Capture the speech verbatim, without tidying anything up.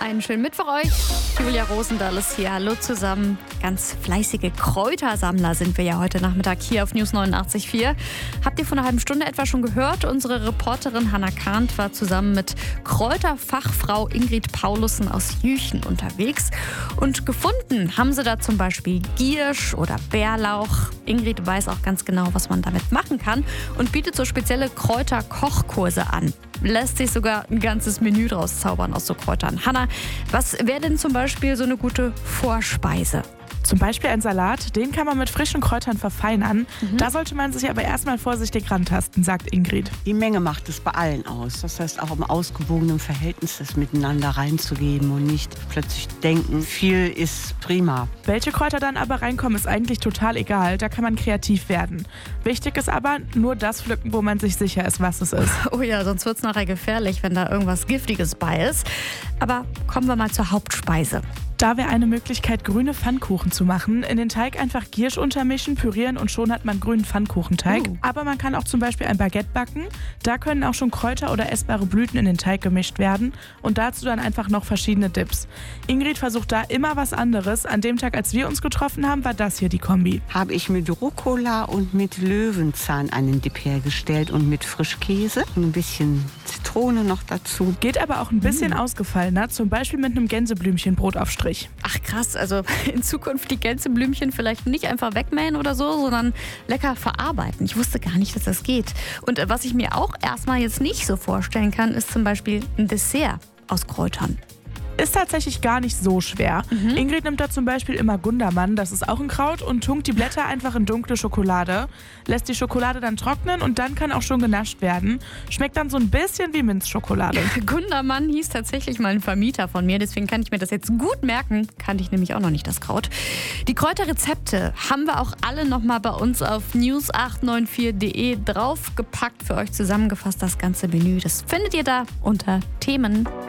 Einen schönen Mittwoch euch. Julia Rosendahl ist hier. Hallo zusammen. Ganz fleißige Kräutersammler sind wir ja heute Nachmittag hier auf News neunundachtzig Komma vier. Habt ihr vor einer halben Stunde etwa schon gehört? Unsere Reporterin Hannah Kahnt war zusammen mit Kräuterfachfrau Ingrid Paulussen aus Jüchen unterwegs. Und gefunden haben sie da zum Beispiel Giersch oder Bärlauch. Ingrid weiß auch ganz genau, was man damit machen kann und bietet so spezielle Kräuterkochkurse an. Lässt sich sogar ein ganzes Menü draus zaubern aus so Kräutern. Hannah, was wäre denn zum Beispiel so eine gute Vorspeise? Zum Beispiel ein Salat, den kann man mit frischen Kräutern verfeinern. Mhm. Da sollte man sich aber erstmal vorsichtig rantasten, sagt Ingrid. Die Menge macht es bei allen aus. Das heißt, auch im ausgewogenen Verhältnis das miteinander reinzugeben und nicht plötzlich denken, viel ist prima. Welche Kräuter dann aber reinkommen, ist eigentlich total egal. Da kann man kreativ werden. Wichtig ist aber, nur das pflücken, wo man sich sicher ist, was es ist. Oh ja, sonst wird es nachher gefährlich, wenn da irgendwas Giftiges bei ist. Aber kommen wir mal zur Hauptspeise. Da wäre eine Möglichkeit, grüne Pfannkuchen zu machen. In den Teig einfach Giersch untermischen, pürieren und schon hat man grünen Pfannkuchenteig. Uh. Aber man kann auch zum Beispiel ein Baguette backen. Da können auch schon Kräuter oder essbare Blüten in den Teig gemischt werden. Und dazu dann einfach noch verschiedene Dips. Ingrid versucht da immer was anderes. An dem Tag, als wir uns getroffen haben, war das hier die Kombi. Habe ich mit Rucola und mit Löwenzahn einen Dip hergestellt und mit Frischkäse. Ein bisschen Zitrone noch dazu. Geht aber auch ein bisschen mm. ausgefallener. Zum Beispiel mit einem Gänseblümchenbrotaufstrich. Ach krass, also in Zukunft die Gänseblümchen vielleicht nicht einfach wegmähen oder so, sondern lecker verarbeiten. Ich wusste gar nicht, dass das geht. Und was ich mir auch erstmal jetzt nicht so vorstellen kann, ist zum Beispiel ein Dessert aus Kräutern. Ist tatsächlich gar nicht so schwer. Mhm. Ingrid nimmt da zum Beispiel immer Gundermann, das ist auch ein Kraut, und tunkt die Blätter einfach in dunkle Schokolade. Lässt die Schokolade dann trocknen und dann kann auch schon genascht werden. Schmeckt dann so ein bisschen wie Minzschokolade. Gundermann hieß tatsächlich mal ein Vermieter von mir, deswegen kann ich mir das jetzt gut merken. Kannte ich nämlich auch noch nicht, das Kraut. Die Kräuterrezepte haben wir auch alle nochmal bei uns auf news acht neun vier punkt de draufgepackt, für euch zusammengefasst das ganze Menü. Das findet ihr da unter Themen.